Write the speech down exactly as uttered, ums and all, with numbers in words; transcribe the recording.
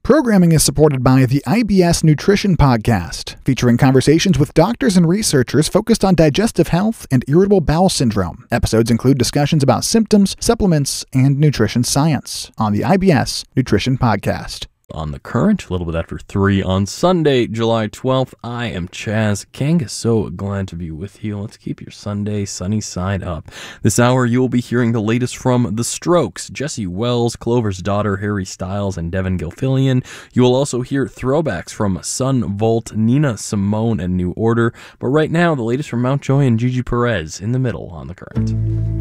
Programming is supported by the I B S Nutrition Podcast, featuring conversations with doctors and researchers focused on digestive health and irritable bowel syndrome. Episodes include discussions about symptoms, supplements, and nutrition science on the I B S Nutrition Podcast. On The Current, a little bit after three on Sunday, July twelfth. I am Chaz King. So glad to be with you. Let's keep your Sunday sunny side up. This hour, you will be hearing the latest from The Strokes, Jesse Wells, Clover's Daughter, Harry Styles, and Devin Gilfillian. You will also hear throwbacks from Sun Volt, Nina Simone, and New Order. But right now, the latest from Mountjoy and Gigi Perez in the middle on The Current.